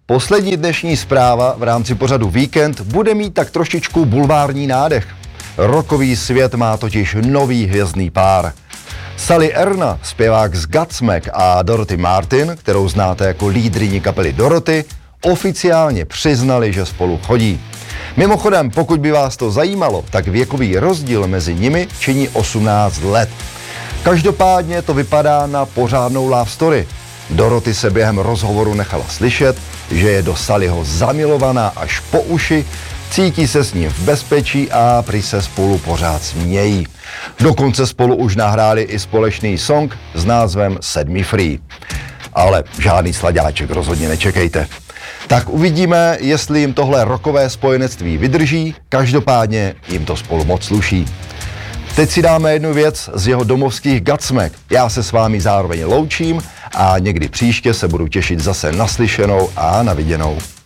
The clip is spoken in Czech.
Poslední dnešní zpráva v rámci pořadu Víkend bude mít tak trošičku bulvární nádech. Rockový svět má totiž nový hvězdný pár. Sally Erna, zpěvák z Godsmack, a Dorothy Martin, kterou znáte jako lídryni kapely Dorothy, oficiálně přiznali, že spolu chodí. Mimochodem, pokud by vás to zajímalo, tak věkový rozdíl mezi nimi činí 18 let. Každopádně to vypadá na pořádnou love story. Dorothy se během rozhovoru nechala slyšet, že je do Sallyho zamilovaná až po uši, cítí se s ním v bezpečí a prý se spolu pořád smějí. Dokonce spolu už nahráli i společný song s názvem Set Me Free. Ale žádný slaďáček rozhodně nečekejte. Tak uvidíme, jestli jim tohle rockové spojenectví vydrží, každopádně jim to spolu moc sluší. Teď si dáme jednu věc z jeho domovských Godsmack. Já se s vámi zároveň loučím a někdy příště se budu těšit zase naslyšenou a na viděnou.